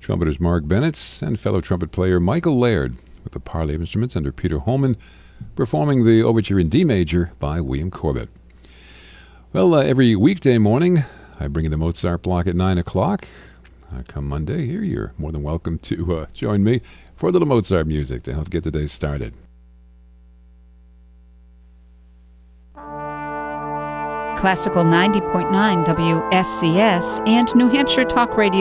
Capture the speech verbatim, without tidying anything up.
Trumpeters Mark Bennett and fellow trumpet player Michael Laird with the parley of instruments under Peter Holman, performing the overture in D major by William Corbett. Well, uh, every weekday morning, I bring you the Mozart block at nine o'clock. Uh, come Monday here, you're more than welcome to uh, join me for a little Mozart music to help get the day started. Classical ninety point nine W S C S and New Hampshire Talk Radio